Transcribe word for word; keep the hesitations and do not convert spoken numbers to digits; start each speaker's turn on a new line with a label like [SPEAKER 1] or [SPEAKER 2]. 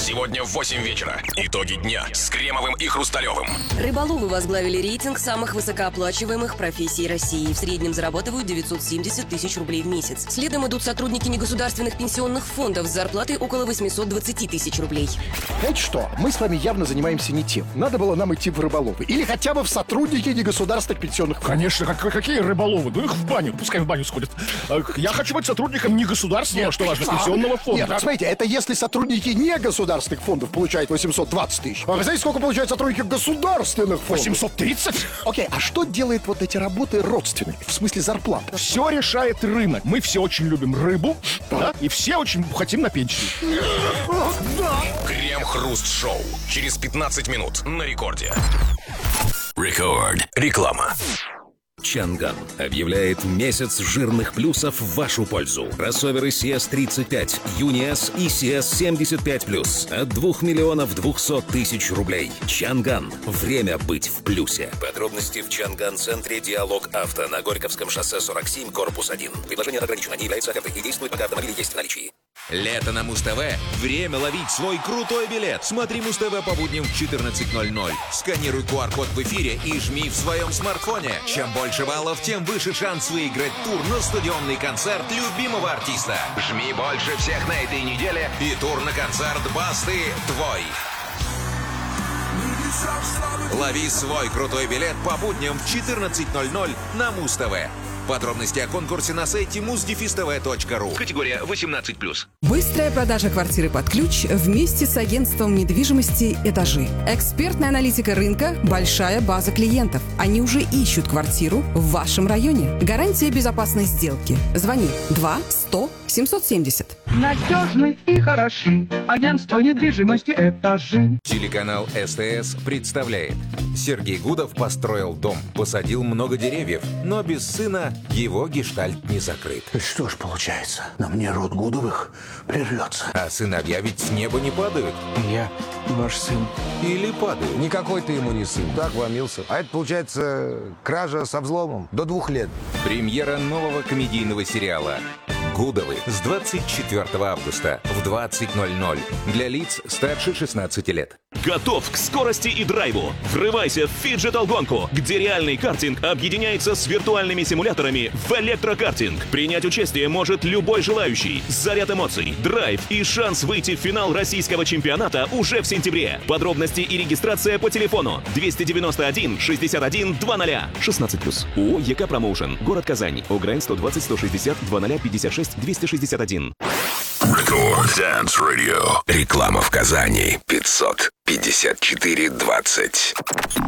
[SPEAKER 1] Сегодня в восемь вечера. Итоги дня с Кремовым и Хрусталевым.
[SPEAKER 2] Рыболовы возглавили рейтинг самых высокооплачиваемых профессий России. В среднем зарабатывают девятьсот семьдесят тысяч рублей в месяц. Следом идут сотрудники негосударственных пенсионных фондов с зарплатой около восемьсот двадцать тысяч рублей.
[SPEAKER 3] Знаете что? Мы с вами явно занимаемся не тем. Надо было нам идти в рыболовы. Или хотя бы в сотрудники негосударственных пенсионных фондов.
[SPEAKER 4] Конечно, как, какие рыболовы? Ну их в баню, пускай в баню сходят. Я хочу быть сотрудником негосударственного, что важно, пенсионного фонда.
[SPEAKER 3] Нет, смотрите, это если сотрудники негосударственных фондов получают восемьсот двадцать тысяч. А вы знаете, сколько получают сотрудники государственных фондов?
[SPEAKER 4] восемьсот тридцать?
[SPEAKER 3] Окей, а что делает вот эти работы родственными? В смысле зарплаты?
[SPEAKER 4] Все решает рынок. Мы все очень любим рыбу, да, и все очень хотим на пенсию.
[SPEAKER 1] Крем-хруст-шоу. Через пятнадцать минут на рекорде. Рекорд. Реклама.
[SPEAKER 5] Чанган объявляет месяц жирных плюсов в вашу пользу. Кроссоверы си эс тридцать пять, Юниас и си эс семьдесят пять плюс от двух миллионов двухсот тысяч рублей. Чанган. Время быть в плюсе. Подробности в Чанган-центре «Диалог Авто» на Горьковском шоссе сорок семь, корпус один. Предложение ограничено, не является офертой и действует, пока автомобиль есть в наличии.
[SPEAKER 6] Лето на Муз-ТВ. Время ловить свой крутой билет. Смотри Муз-ТВ по будням в четырнадцать ноль ноль. Сканируй ку ар-код в эфире и жми в своем смартфоне. Чем больше баллов, тем выше шанс выиграть тур на стадионный концерт любимого артиста. Жми больше всех на этой неделе, и тур на концерт Басты твой. Лови свой крутой билет по будням в четырнадцать ноль ноль на Муз-ТВ. Подробности о конкурсе на сайте муз дефис тэ вэ точка ру. Категория восемнадцать плюс.
[SPEAKER 7] Быстрая продажа квартиры под ключ вместе с агентством недвижимости «Этажи». Экспертная аналитика рынка, большая база клиентов. Они уже ищут квартиру в вашем районе. Гарантия безопасной сделки. Звони два сто семьсот семьдесят.
[SPEAKER 8] Надежный и хороший. Агентство недвижимости «Этажи».
[SPEAKER 6] Телеканал эс тэ эс представляет. Сергей Гудов построил дом, посадил много деревьев, но без сына его гештальт не закрыт.
[SPEAKER 9] Что ж получается, на мне род Гудовых прервется.
[SPEAKER 6] А сыновья ведь с неба не падают.
[SPEAKER 9] Я ваш сын.
[SPEAKER 6] Или падают.
[SPEAKER 10] Никакой ты ему не сын. Так вломился. А это, получается, кража со взломом. До двух лет.
[SPEAKER 6] Премьера нового комедийного сериала «Гудовы» с двадцать четвёртого августа в двадцать ноль ноль для лиц старше шестнадцати лет.
[SPEAKER 11] Готов к скорости и драйву? Врывайся в фиджитал-гонку, где реальный картинг объединяется с виртуальными симуляторами в электрокартинг. Принять участие может любой желающий. Заряд эмоций, драйв и шанс выйти в финал российского чемпионата уже в сентябре. Подробности и регистрация по телефону двести девяносто один шестьдесят один двадцать. шестнадцать плюс. ООО «ЕК Промоушен». Город Казань. ОГРН сто двадцать сто шестьдесят двадцать пятьдесят шесть двести шестьдесят один.
[SPEAKER 1] Рекорд Dance Radio. Реклама в Казани. пятьсот пятьдесят четыре двадцать.